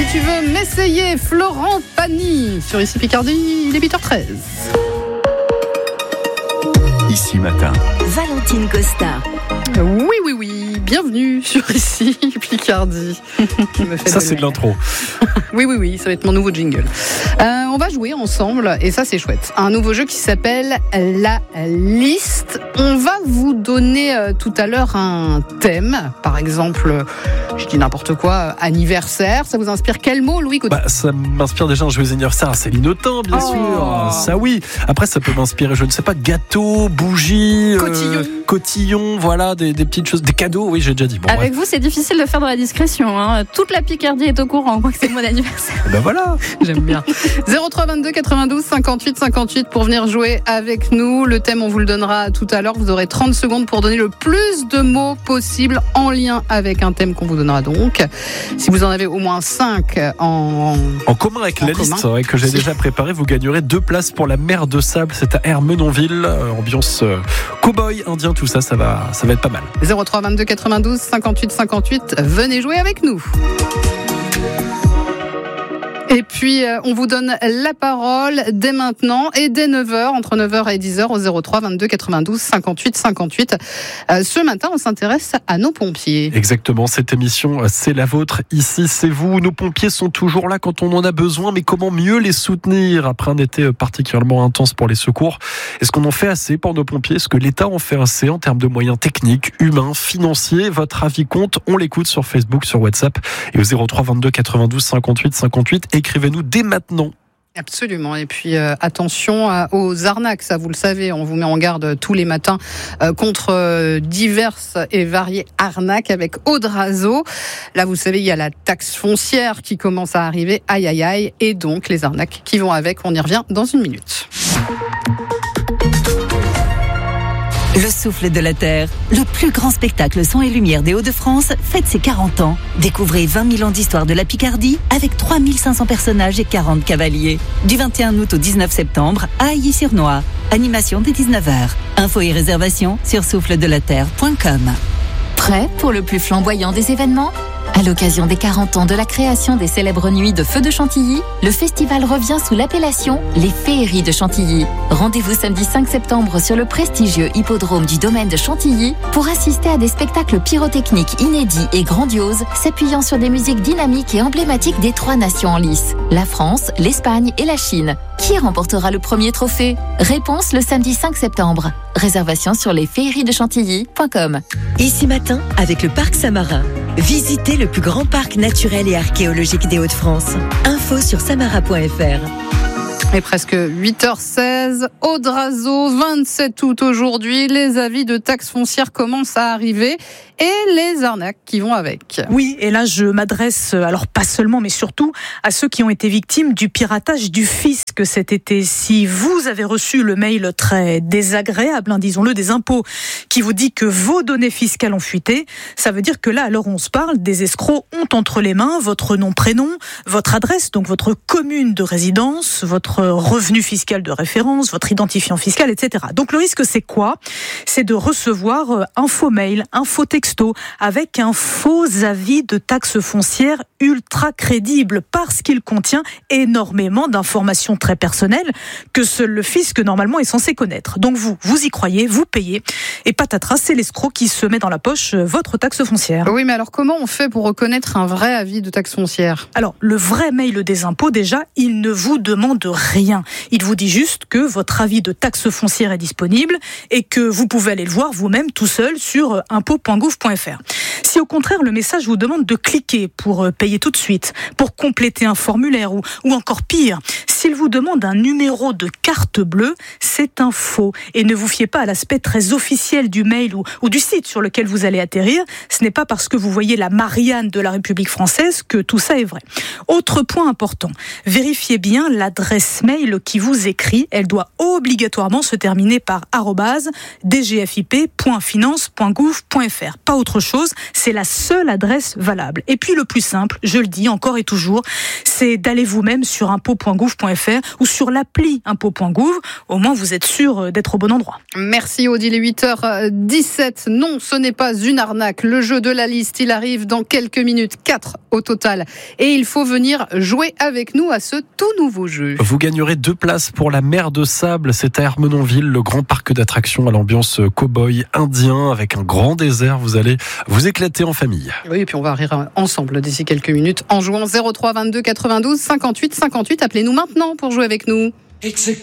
tu veux m'essayer, Florent Pagny sur Ici Picardie, il est 8h13. Ici Matin. Valentine Costa. Oui, bienvenue sur Ici Picardie. Ça c'est de l'intro. Oui, ça va être mon nouveau jingle. On va jouer ensemble et ça c'est chouette. Un nouveau jeu qui s'appelle La Liste. On va vous donner tout à l'heure un thème. Par exemple, je dis n'importe quoi, anniversaire. Ça vous inspire quel mot, Louis Couture ? Ça m'inspire déjà un joyeux anniversaire à Céline Autain, bien sûr. Ça oui. Après ça peut m'inspirer, je ne sais pas, gâteau, bougie, cotillon, voilà, des petites choses, des cadeaux, oui j'ai déjà dit. Bon, avec vous c'est difficile de faire dans la discrétion, hein. Toute la Picardie est au courant, quoi, que c'est mon anniversaire. Ben voilà. J'aime bien. 03 22 92 58 58 pour venir jouer avec nous. Le thème, on vous le donnera tout à l'heure. Vous aurez 30 secondes pour donner le plus de mots possible en lien avec un thème qu'on vous donnera donc. Si vous en avez au moins 5 en commun avec la liste que j'ai déjà préparée, vous gagnerez 2 places pour la mer de sable. C'est à Hermenonville, ambiance cow-boy indien, tout ça, ça va être pas mal. 03 22 92 58 58, venez jouer avec nous. Et puis, on vous donne la parole dès maintenant et dès 9h, entre 9h et 10h au 03 22 92 58 58. Ce matin, on s'intéresse à nos pompiers. Exactement, cette émission, c'est la vôtre. Ici, c'est vous. Nos pompiers sont toujours là quand on en a besoin, mais comment mieux les soutenir après un été particulièrement intense pour les secours ? Est-ce qu'on en fait assez pour nos pompiers ? Est-ce que l'État en fait assez en termes de moyens techniques, humains, financiers ? Votre avis compte. On l'écoute sur Facebook, sur WhatsApp et au 03 22 92 58 58. Écrivez-nous dès maintenant. Absolument. Et puis attention aux arnaques, ça vous le savez, on vous met en garde tous les matins contre diverses et variées arnaques avec Audrazo. Là, vous savez, il y a la taxe foncière qui commence à arriver, aïe, et donc les arnaques qui vont avec. On y revient dans une minute. Le souffle de la Terre, le plus grand spectacle son et lumière des Hauts-de-France, fête ses 40 ans. Découvrez 20 000 ans d'histoire de la Picardie avec 3500 personnages et 40 cavaliers. Du 21 août au 19 septembre à Ailly-sur-Noix. Animation dès 19h. Infos et réservations sur souffledelaterre.com. Prêt pour le plus flamboyant des événements ? À l'occasion des 40 ans de la création des célèbres nuits de Feu de Chantilly, le festival revient sous l'appellation Les Féeries de Chantilly. Rendez-vous samedi 5 septembre sur le prestigieux hippodrome du domaine de Chantilly pour assister à des spectacles pyrotechniques inédits et grandioses, s'appuyant sur des musiques dynamiques et emblématiques des 3 nations en lice, la France, l'Espagne et la Chine. Qui remportera le premier trophée ? Réponse le samedi 5 septembre. Réservation sur lesféeriesdechantilly.com. Ici Matin, avec le Parc Samarin. Visitez le plus grand parc naturel et archéologique des Hauts-de-France. Info sur samara.fr. Et presque 8h16, Audrazo, 27 août aujourd'hui, les avis de taxes foncières commencent à arriver et les arnaques qui vont avec. Oui, et là je m'adresse, alors pas seulement, mais surtout à ceux qui ont été victimes du piratage du fisc cet été. Si vous avez reçu le mail très désagréable, disons-le, des impôts, qui vous dit que vos données fiscales ont fuité, ça veut dire que là, à l'heure où on se parle, des escrocs ont entre les mains votre nom, prénom, votre adresse, donc votre commune de résidence, votre revenu fiscal de référence, votre identifiant fiscal, etc. Donc le risque, c'est quoi ? C'est de recevoir un faux mail, un faux texto, avec un faux avis de taxe foncière ultra crédible, parce qu'il contient énormément d'informations très personnelles que seul le fisc, normalement, est censé connaître. Donc vous y croyez, vous payez, et patatras, c'est l'escroc qui se met dans la poche votre taxe foncière. Oui, mais alors comment on fait pour reconnaître un vrai avis de taxe foncière ? Alors, le vrai mail des impôts, déjà, il ne vous demande rien. Il vous dit juste que votre avis de taxe foncière est disponible et que vous pouvez aller le voir vous-même tout seul sur impôts.gouv.fr. Si au contraire le message vous demande de cliquer pour payer tout de suite, pour compléter un formulaire ou encore pire, s'il vous demande un numéro de carte bleue, c'est un faux. Et ne vous fiez pas à l'aspect très officiel du mail ou du site sur lequel vous allez atterrir. Ce n'est pas parce que vous voyez la Marianne de la République française que tout ça est vrai. Autre point important, vérifiez bien l'adresse mail qui vous écrit. Elle doit doit obligatoirement se terminer par @dgfip.finance.gouv.fr. Pas autre chose, c'est la seule adresse valable. Et puis le plus simple, je le dis encore et toujours, c'est d'aller vous-même sur impôt.gouv.fr ou sur l'appli impôt.gouv. Au moins, vous êtes sûr d'être au bon endroit. Merci Odile, 8h17. Non, ce n'est pas une arnaque. Le jeu de la liste, il arrive dans quelques minutes, 4 au total. Et il faut venir jouer avec nous à ce tout nouveau jeu. Vous gagnerez 2 places pour la mer de sable. C'est à Ermenonville, le grand parc d'attractions à l'ambiance cow-boy indien avec un grand désert. Vous allez vous éclater en famille. Oui, et puis on va rire ensemble d'ici quelques minutes en jouant 03 22 92 58 58. Appelez-nous maintenant pour jouer avec nous.